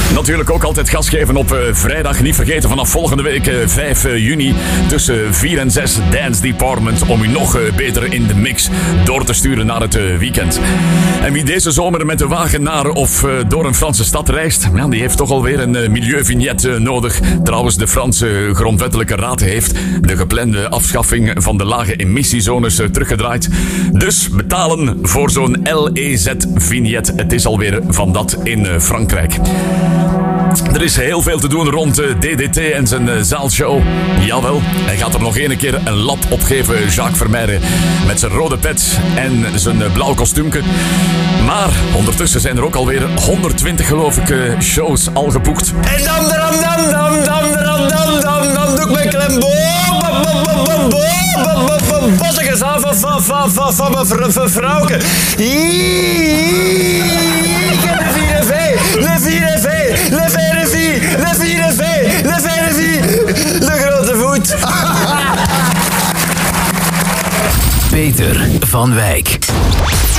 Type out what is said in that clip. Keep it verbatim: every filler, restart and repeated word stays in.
Natuurlijk ook altijd gas geven op uh, vrijdag. Niet vergeten, vanaf volgende week uh, vijf juni tussen vier en zes Dance Department. Om u nog uh, beter in de mix door te sturen naar het uh, weekend. En wie deze zomer met de wagen naar of uh, door een Franse stad reist, ja, die heeft toch alweer een uh, milieuvignet uh, nodig. Trouwens, de Franse grondwettelijke raad heeft de geplande afschaffing van de lage emissiezones uh, teruggedraaid. Dus betalen voor zo'n L E Z-vignet. Het is alweer van dat in uh, Frankrijk. Er is heel veel te doen rond uh, D D T en zijn uh, zaalshow. Jawel, hij gaat er nog één keer een lap op geven, Jacques Vermeijden. Met zijn rode pet en zijn uh, blauw kostuumke. Maar ondertussen zijn er ook alweer honderdtwintig, geloof ik, uh, shows al geboekt. En dan, dan, dan, dan, dan, dan, dan, dan, dan doe ik mijn klem boom, bossigers aan van, van, van, van, van mijn vrouwke. Le vier V, le vier V, le vier V, le vier V, de grote voet. Peter van Wijk.